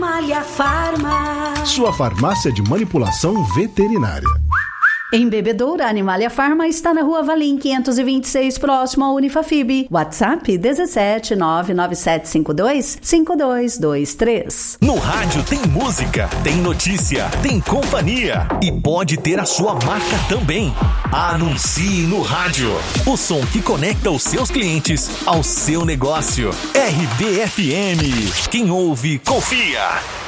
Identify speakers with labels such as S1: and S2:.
S1: Animalia Farma.
S2: Sua farmácia de manipulação veterinária.
S3: Em Bebedouro, a Animalia Farma está na Rua Valim 526, próximo ao Unifafib. WhatsApp 17 99752 5223.
S4: No rádio tem música, tem notícia, tem companhia e pode ter a sua marca também. Anuncie no rádio. O som que conecta os seus clientes ao seu negócio. RBFM. Quem ouve, confia.